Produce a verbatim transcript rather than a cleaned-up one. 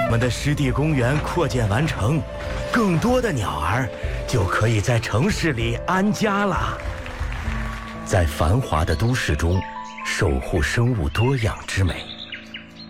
们的湿地公园扩建完成，更多的鸟儿就可以在城市里安家了。在繁华的都市中，守护生物多样之美。